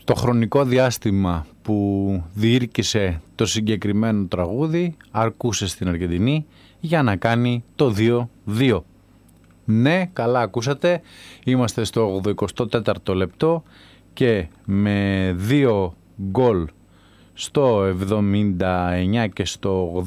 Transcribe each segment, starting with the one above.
το χρονικό διάστημα που διήρκησε το συγκεκριμένο τραγούδι αρκούσε στην Αργεντινή για να κάνει το 2-2. Ναι, καλά ακούσατε, είμαστε στο 84ο λεπτό και με 2 γκολ στο 79 και στο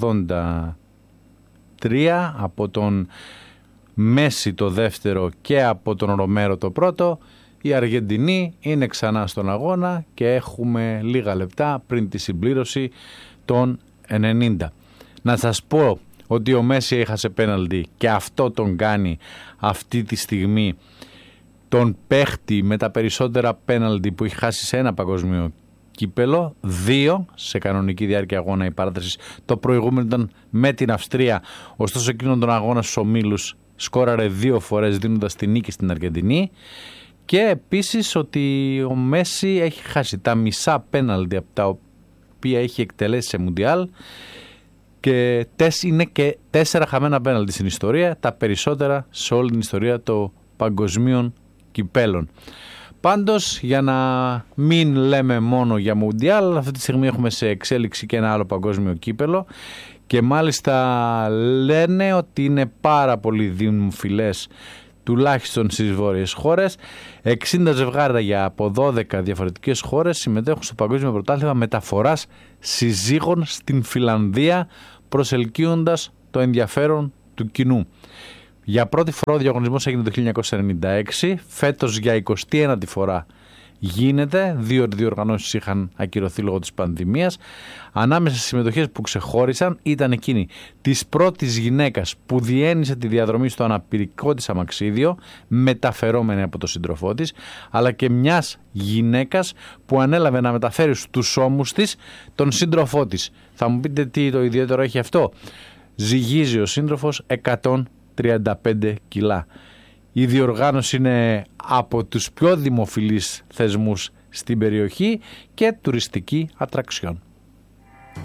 83 από τον Μέση το δεύτερο και από τον Ρομέρο το πρώτο, η Αργεντινή είναι ξανά στον αγώνα και έχουμε λίγα λεπτά πριν τη συμπλήρωση των 90. Να σας πω ότι ο Μέση έχασε πέναλτι και αυτό τον κάνει αυτή τη στιγμή τον παίχτη με τα περισσότερα πέναλτι που έχει χάσει σε ένα παγκόσμιο κύπελο, 2 σε κανονική διάρκεια αγώνα η παράταση. Το προηγούμενο ήταν με την Αυστρία, ωστόσο εκείνον τον αγώνα στους ομίλους σκόραρε 2 φορές δίνοντας τη νίκη στην Αργεντινή. Και επίσης ότι ο Μέση έχει χάσει τα μισά πέναλτι από τα οποία έχει εκτελέσει σε Μουντιάλ και είναι και 4 χαμένα πέναλτι στην ιστορία, τα περισσότερα σε όλη την ιστορία των παγκοσμίων κυπέλων. Πάντως, για να μην λέμε μόνο για Μουντιάλ, αυτή τη στιγμή έχουμε σε εξέλιξη και ένα άλλο παγκόσμιο κύπελο και μάλιστα λένε ότι είναι πάρα πολύ δημοφιλές τουλάχιστον στις βόρειες χώρες. 60 ζευγάρια από 12 διαφορετικές χώρες συμμετέχουν στο Παγκόσμιο Πρωτάθλημα Μεταφοράς Συζύγων στην Φιλανδία, προσελκύοντας το ενδιαφέρον του κοινού. Για πρώτη φορά ο διαγωνισμός έγινε το 1996, φέτος για 21η φορά γίνεται, 2 διοργανώσεις είχαν ακυρωθεί λόγω της πανδημίας. Ανάμεσα στις συμμετοχές που ξεχώρισαν ήταν εκείνη της πρώτης γυναίκας που διένυσε τη διαδρομή στο αναπηρικό της αμαξίδιο, μεταφερόμενη από τον σύντροφό της, αλλά και μιας γυναίκας που ανέλαβε να μεταφέρει στους ώμους της τον σύντροφό της. Θα μου πείτε τι το ιδιαίτερο έχει αυτό? Ζυγίζει ο σύντροφος 135 κιλά. Η διοργάνωση είναι από τους πιο δημοφιλείς θεσμούς στην περιοχή και τουριστική ατραξιόν.